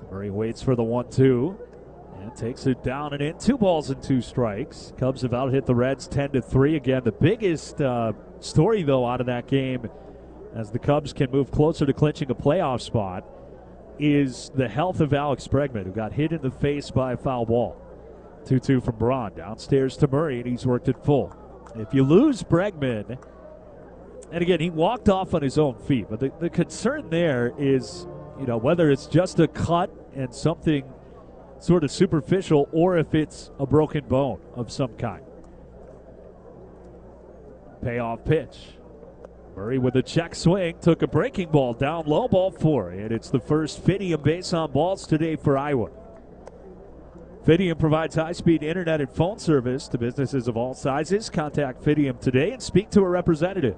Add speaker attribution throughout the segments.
Speaker 1: Murray waits for the 1-2 and takes it down and in. 2 balls and 2 strikes. Cubs have out hit the Reds 10-3. Again, the biggest story, though, out of that game, as the Cubs can move closer to clinching a playoff spot, is the health of Alex Bregman, who got hit in the face by a foul ball. 2-2 from Braun. Downstairs to Murray, and he's worked it full. If you lose Bregman, and again, he walked off on his own feet, but the concern there is, whether it's just a cut and something sort of superficial, or if it's a broken bone of some kind. Payoff pitch. Murray with a check swing, took a breaking ball down low, ball 4, and it's the first Fidium base on balls today for Iowa. Fidium provides high-speed internet and phone service to businesses of all sizes. Contact Fidium today and speak to a representative.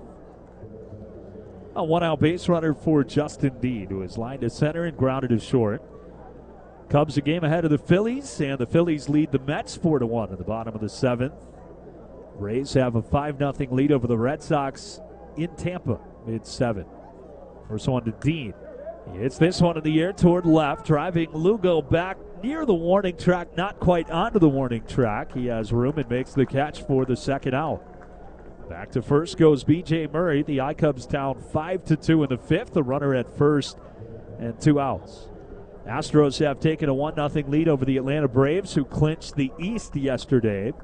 Speaker 1: A 1-out base runner for Justin Dean, who is lined to center and grounded to short. Cubs a game ahead of the Phillies, and the Phillies lead the Mets 4-1 at the bottom of the 7th. Rays have a 5-0 lead over the Red Sox in Tampa, mid-7. First one to Dean. He hits this one in the air toward left, driving Lugo back near the warning track, not quite onto the warning track. He has room and makes the catch for the second out. Back to first goes B.J. Murray. The I-Cubs down 5-2 in the 5th. The runner at first and 2 outs. Astros have taken a 1-0 lead over the Atlanta Braves, who clinched the East yesterday.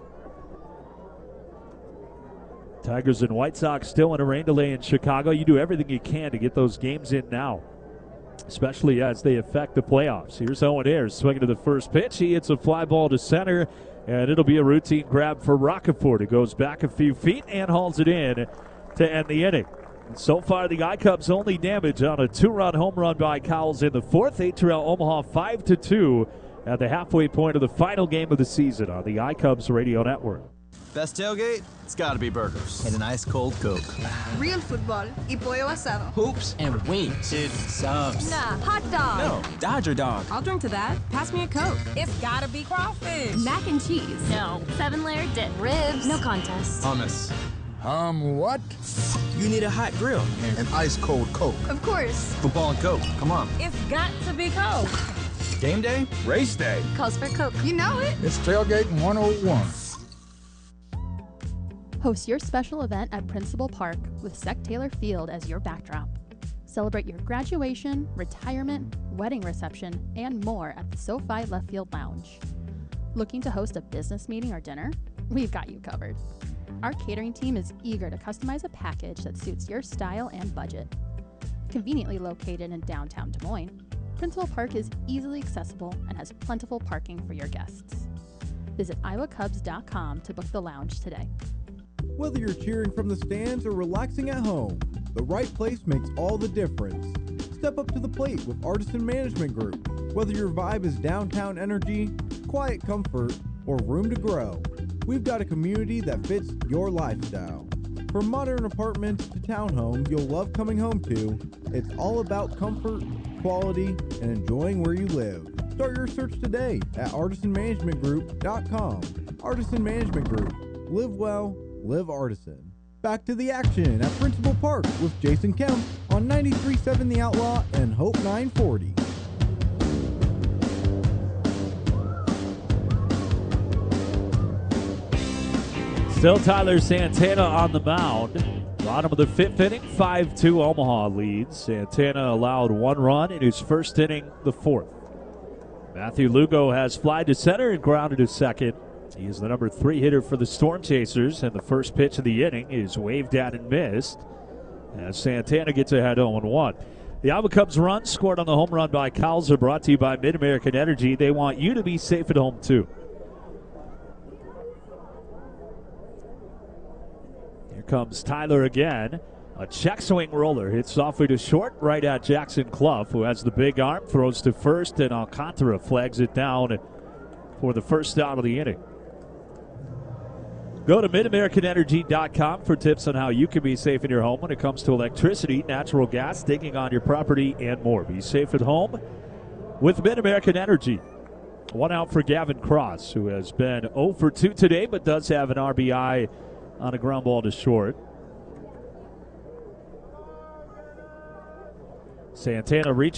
Speaker 1: Tigers and White Sox still in a rain delay in Chicago. You do everything you can to get those games in now, especially as they affect the playoffs. Here's Owen Ayers swinging to the first pitch. He hits a fly ball to center, and it'll be a routine grab for Roccaforte. It goes back a few feet and hauls it in to end the inning. And so far, the I-Cubs only damage on a 2-run home run by Cowles in the 4th. They trail Omaha 5-2 at the halfway point of the final game of the season on the I-Cubs Radio Network.
Speaker 2: Best tailgate? It's gotta be burgers. And an ice cold Coke.
Speaker 3: Real football y pollo asado.
Speaker 4: Hoops and wings. Dude, subs.
Speaker 3: Nah, hot dog.
Speaker 4: No, Dodger dog.
Speaker 5: I'll drink to that. Pass me a Coke.
Speaker 3: It's gotta be crawfish.
Speaker 5: Mac and cheese.
Speaker 6: No, 7-layer dip. Ribs. No contest.
Speaker 2: Hummus.
Speaker 7: What?
Speaker 2: You need a hot grill.
Speaker 7: An ice cold Coke.
Speaker 3: Of course.
Speaker 2: Football and Coke. Come on.
Speaker 3: It's got to be Coke.
Speaker 2: Game day? Race day.
Speaker 6: Calls for Coke.
Speaker 3: You know it.
Speaker 7: It's Tailgating 101.
Speaker 8: Host your special event at Principal Park with Sec Taylor Field as your backdrop. Celebrate your graduation, retirement, wedding reception, and more at the SoFi Left Field Lounge. Looking to host a business meeting or dinner? We've got you covered. Our catering team is eager to customize a package that suits your style and budget. Conveniently located in downtown Des Moines, Principal Park is easily accessible and has plentiful parking for your guests. Visit iowacubs.com to book the lounge today.
Speaker 9: Whether you're cheering from the stands or relaxing at home, the right place makes all the difference. Step up to the plate with Artisan Management Group. Whether your vibe is downtown energy, quiet comfort, or room to grow, we've got a community that fits your lifestyle. From modern apartments to townhomes you'll love coming home to, it's all about comfort, quality, and enjoying where you live. Start your search today at artisanmanagementgroup.com. Artisan Management Group. Live well, live artisan. Back to the action at Principal Park with Jason Kemp on 93.7 The Outlaw and Hope 940.
Speaker 1: Still Tyler Santana on the mound. Bottom of the 5th inning, 5-2 Omaha leads. Santana allowed 1 run in his first inning, the 4th. Matthew Lugo has flied to center and grounded to second. He is the number 3 hitter for the Storm Chasers, and the first pitch of the inning is waved at and missed as Santana gets ahead 0-1. The Iowa Cubs run scored on the home run by Cowles are brought to you by Mid-American Energy. They want you to be safe at home, too. Here comes Tyler again. A check swing roller hits softly to short, right at Jackson Clough, who has the big arm, throws to first, and Alcantara flags it down for the first out of the inning. Go to MidAmericanEnergy.com for tips on how you can be safe in your home when it comes to electricity, natural gas, digging on your property, and more. Be safe at home with Mid-American Energy. 1 out for Gavin Cross, who has been 0 for 2 today, but does have an RBI on a ground ball to short. Santana reaches